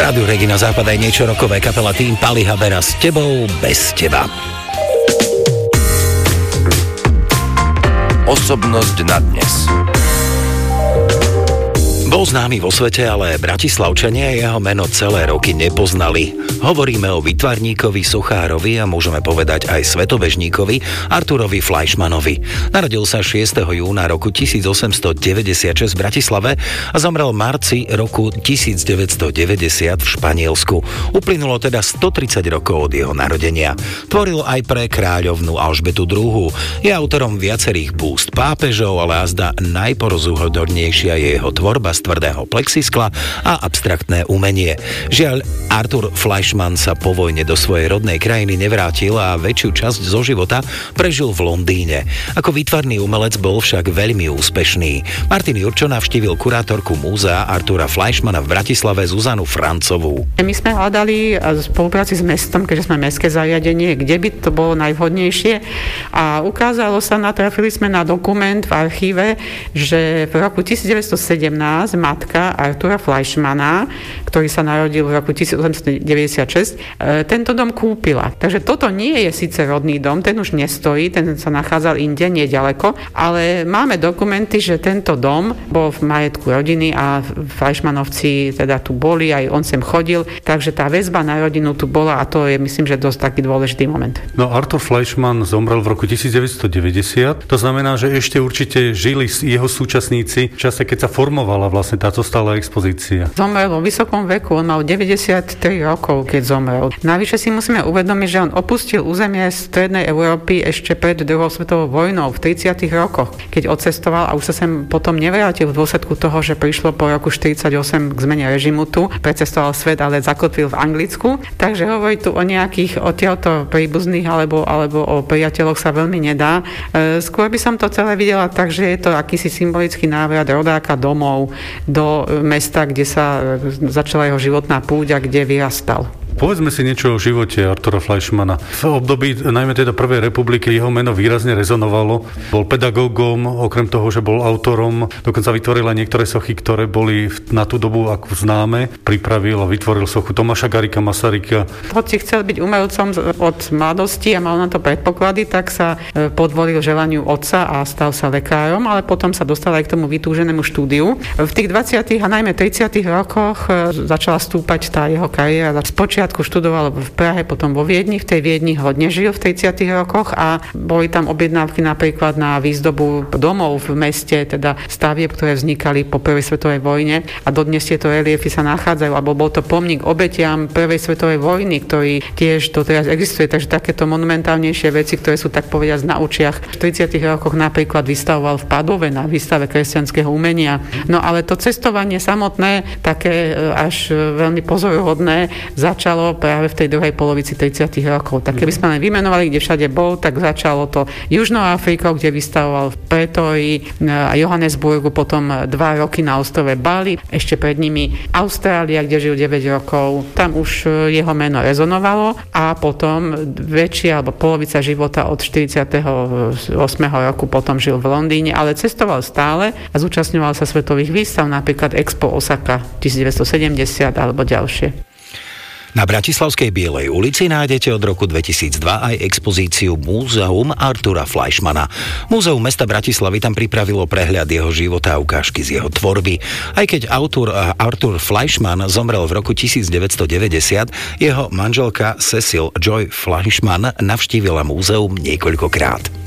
Rádiu Regina Západ aj niečo rokové, kapela Tým Pali Habera S tebou, bez teba. Osobnosť na dnes. Bol známy vo svete, ale Bratislavčania jeho meno celé roky nepoznali. Hovoríme o výtvarníkovi, sochárovi a môžeme povedať aj svetobežníkovi Arturovi Fleischmannovi. Narodil sa 6. júna roku 1896 v Bratislave a zomrel v marci roku 1990 v Španielsku. Uplynulo teda 130 rokov od jeho narodenia. Tvoril aj pre kráľovnú Alžbetu II. Je autorom viacerých búst pápežov, ale azda najporozúhodornejšia je jeho tvorba z tvrdého plexiskla a abstraktné umenie. Žiaľ, Artur Fleischmann sa po vojne do svojej rodnej krajiny nevrátil a väčšiu časť zo života prežil v Londýne. Ako výtvarný umelec bol však veľmi úspešný. Martin Jurčo navštívil kurátorku múzea Artura Fleischmanna v Bratislave Zuzanu Francovú. My sme hľadali v spolupráci s mestom, keďže sme mestské zariadenie, kde by to bolo najvhodnejšie, a ukázalo sa, natrafili sme na dokument v archíve, že v roku 1917 matka Artura Fleischmanna, ktorý sa narodil v roku 1896, tento dom kúpila. Takže toto nie je síce rodný dom, ten už nestojí, ten sa nachádzal inde, neďaleko, ale máme dokumenty, že tento dom bol v majetku rodiny a Fleischmannovci teda tu boli, aj on sem chodil, takže tá väzba na rodinu tu bola a to je, myslím, že dosť taký dôležitý moment. No, Artur Fleischmann zomrel v roku 1990, to znamená, že ešte určite žili jeho súčasníci v čase, keď sa formovala vlastne táto stála expozícia. Zomrel vo vysokom veku, on mal 93 rokov, keď zomrel. Navyše si musíme uvedomiť, že on opustil územie strednej Európy ešte pred druhou svetovou vojnou v 30. rokoch, keď odcestoval a už sa sem potom nevrátil v dôsledku toho, že prišlo po roku 48 k zmene režimu tu, precestoval svet, ale zakotvil v Anglicku. Takže hovoriť tu o nejakých odtiaľto príbuzných alebo o priateľoch sa veľmi nedá. Skôr by som to celé videla tak, že je to akýsi symbolický návrat rodáka domov do mesta, kde sa začala jeho životná púť a kde vyrastal. Povedzme si niečo o živote Artura Fleischmanna. V období najmä teda Prvej republiky jeho meno výrazne rezonovalo. Bol pedagógom, okrem toho, že bol autorom, dokonca vytvoril aj niektoré sochy, ktoré boli na tú dobu ako známe. Pripravil a vytvoril sochu Tomáša Garrigua Masaryka. Hoci chcel byť umelcom od mladosti a mal na to predpoklady, tak sa podvolil želaniu otca a stal sa lekárom, ale potom sa dostal aj k tomu vytúženému štúdiu. V tých 20. a najmä 30. rokoch začala stúpať tá jeho kariéra. Spočiatku študoval v Prahe, potom vo Viedni. V tej Viedni hodne žil v 30. rokoch a boli tam objednávky napríklad na výzdobu domov v meste, teda stavieb, ktoré vznikali po Prvej svetovej vojne a dodnes tieto reliefy sa nachádzajú, alebo bol to pomník obetiam Prvej svetovej vojny, ktorý tiež doteraz existuje, takže takéto monumentálnejšie veci, ktoré sú tak povediať na očiach. V 30. rokoch napríklad vystavoval v Padove na výstave kresťanského umenia. No ale to cestovanie samotné, také až veľmi pozoruhodné, začalo práve v tej druhej polovici 30. rokov. Tak keby sme len vymenovali, kde všade bol, tak začalo to Južnou Afrikou, kde vystavoval v Pretórii a Johannesburgu, potom 2 roky na ostrove Bali, ešte pred nimi Austrália, kde žil 9 rokov. Tam už jeho meno rezonovalo a potom väčšia alebo polovica života od 48. roku potom žil v Londýne, ale cestoval stále a zúčastňoval sa svetových výstav, napríklad Expo Osaka 1970 alebo ďalšie. Na Bratislavskej Bielej ulici nájdete od roku 2002 aj expozíciu Múzeum Artura Fleischmanna. Múzeum mesta Bratislavy tam pripravilo prehľad jeho života a ukážky z jeho tvorby. Aj keď autor Artur Fleischmann zomrel v roku 1990, jeho manželka Cecil Joy Fleischmann navštívila múzeum niekoľkokrát.